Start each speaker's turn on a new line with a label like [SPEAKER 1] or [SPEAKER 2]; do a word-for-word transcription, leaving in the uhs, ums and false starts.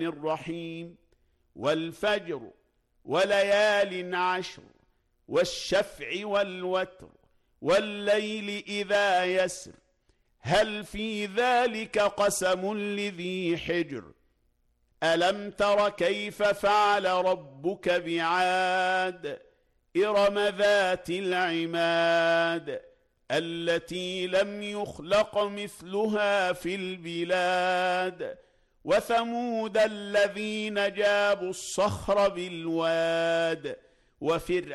[SPEAKER 1] الرحيم والفجر وليال عشر والشفع والوتر والليل إذا يسر هل في ذلك قسم لذي حجر ألم تر كيف فعل ربك بعاد إرم ذات العماد التي لم يخلق مثلها في البلاد وثمود الذين جابوا الصخر بالواد وفرعون